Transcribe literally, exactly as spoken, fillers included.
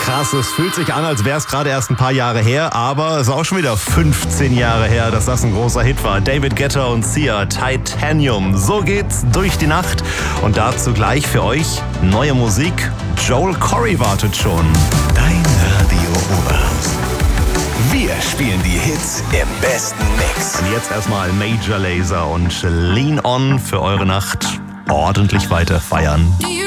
Krass, es fühlt sich an, als wäre es gerade erst ein paar Jahre her, aber es ist auch schon wieder fünfzehn Jahre her, dass das ein großer Hit war. David Guetta und Sia, Titanium. So geht's durch die Nacht. Und dazu gleich für euch neue Musik. Joel Corry wartet schon. Dein Radio Oberhaus. Wir spielen die Hits im besten Mix. Und jetzt erstmal Major Lazer und Lean On für eure Nacht ordentlich weiter feiern.